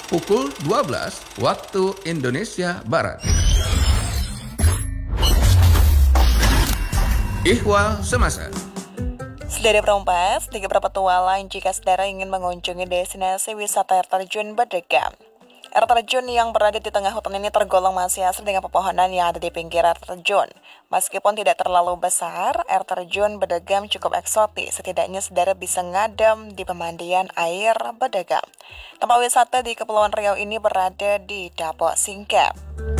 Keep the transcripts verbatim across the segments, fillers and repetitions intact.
pukul dua belas waktu Indonesia Barat. Ihwal Semasa. Saudara Perompas, tiga berpetualang jika saudara ingin mengunjungi destinasi wisata air terjun Bedegam. Air terjun yang berada di tengah hutan ini tergolong masih asri dengan pepohonan yang ada di pinggir air terjun. Meskipun tidak terlalu besar, air terjun Bedegam cukup eksotis. Setidaknya saudara bisa ngadem di pemandian air Bedegam. Tempat wisata di Kepulauan Riau ini berada di Dabok Singkep.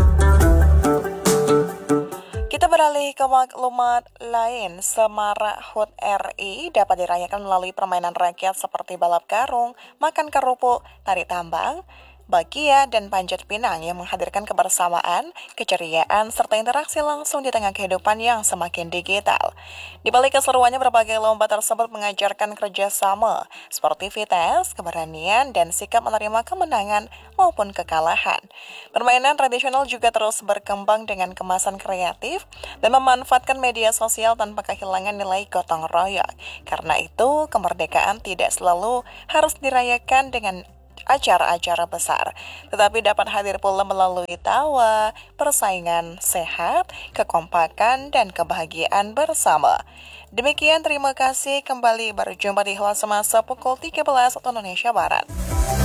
Kita beralih ke maklumat lain. Semarak H U T R I dapat dirayakan melalui permainan rakyat seperti balap karung, makan kerupuk, tarik tambang, bakia, dan panjat pinang yang menghadirkan kebersamaan, keceriaan, serta interaksi langsung di tengah kehidupan yang semakin digital. Di balik keseruannya, berbagai lomba tersebut mengajarkan kerjasama, sportivitas, keberanian, dan sikap menerima kemenangan maupun kekalahan. Permainan tradisional juga terus berkembang dengan kemasan kreatif dan memanfaatkan media sosial tanpa kehilangan nilai gotong royong. Karena itu, kemerdekaan tidak selalu harus dirayakan dengan acara-acara besar, tetapi dapat hadir pula melalui tawa, persaingan sehat, kekompakan, dan kebahagiaan bersama. Demikian, terima kasih, kembali berjumpa di Ihwal Semasa pukul tiga belas waktu Indonesia Barat.